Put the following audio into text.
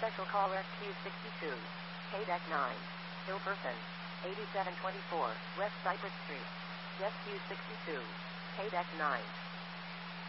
Special caller Q62. KDEC 9. Ill person. 8724 West Cypress Street. Guest Q62. KDEC 9.